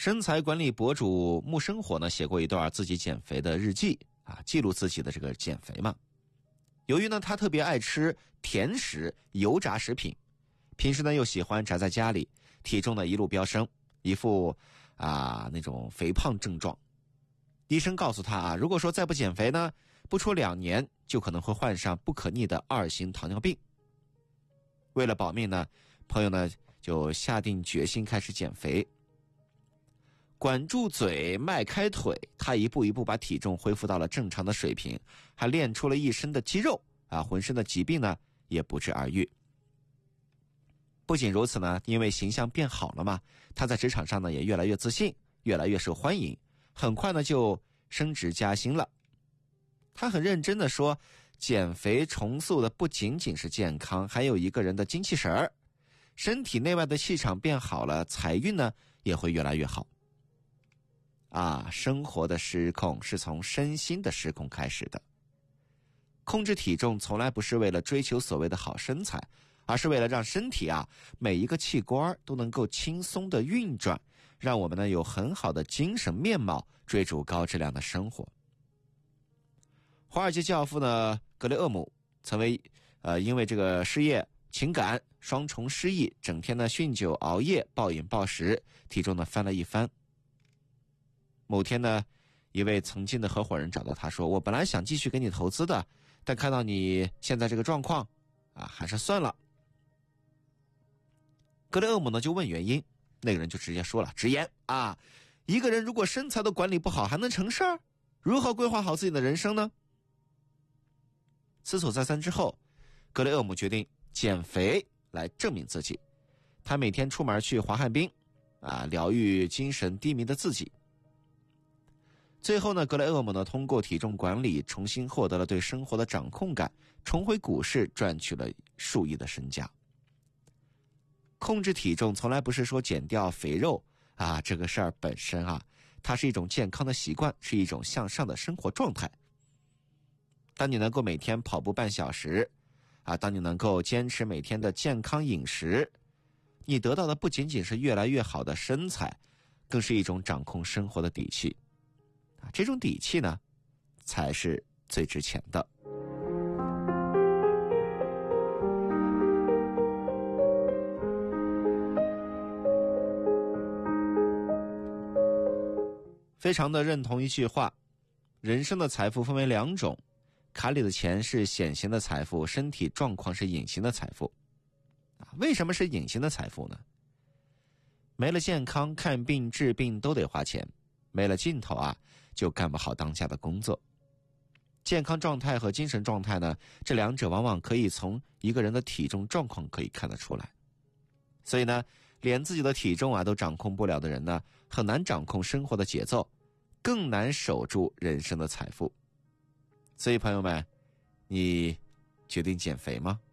身材管理博主木生活呢写过一段自己减肥的日记记录自己的这个减肥嘛。由于呢他特别爱吃甜食、油炸食品，平时呢又喜欢宅在家里，体重呢一路飙升，一副那种肥胖症状。医生告诉他如果说再不减肥呢，不出2年就可能会患上不可逆的2型糖尿病。为了保命呢，朋友呢就下定决心开始减肥。管住嘴，迈开腿，他一步一步把体重恢复到了正常的水平，还练出了一身的肌肉浑身的疾病呢也不治而愈。不仅如此呢，因为形象变好了嘛，他在职场上呢也越来越自信，越来越受欢迎，很快呢就升职加薪了。他很认真地说，减肥重塑的不仅仅是健康，还有一个人的精气神儿，身体内外的气场变好了，财运呢也会越来越好。生活的失控是从身心的失控开始的。控制体重从来不是为了追求所谓的好身材，而是为了让身体每一个器官都能够轻松的运转，让我们呢有很好的精神面貌，追逐高质量的生活。华尔街教父呢格雷厄姆曾因为这个失业、情感双重失意，整天呢酗酒、熬夜、暴饮暴食，体重呢翻了一番。某天呢，一位曾经的合伙人找到他说，我本来想继续给你投资的，但看到你现在这个状况还是算了。格雷厄姆呢就问原因，那个人就直接说了，直言一个人如果身材都管理不好，还能成事儿？如何规划好自己的人生呢？思索再三之后，格雷厄姆决定减肥来证明自己。他每天出门去滑旱冰疗愈精神低迷的自己。最后呢，格雷厄姆呢通过体重管理重新获得了对生活的掌控感，重回股市赚取了数亿的身价。控制体重从来不是说减掉肥肉这个事儿本身它是一种健康的习惯，是一种向上的生活状态。当你能够每天跑步半小时当你能够坚持每天的健康饮食，你得到的不仅仅是越来越好的身材，更是一种掌控生活的底气。这种底气呢才是最值钱的。非常的认同一句话，人生的财富分为2种，卡里的钱是显形的财富，身体状况是隐形的财富。为什么是隐形的财富呢？没了健康，看病治病都得花钱，没了劲头就干不好当下的工作。健康状态和精神状态呢，这2者往往可以从一个人的体重状况可以看得出来。所以呢，连自己的体重都掌控不了的人呢，很难掌控生活的节奏，更难守住人生的财富。所以朋友们，你决定减肥吗？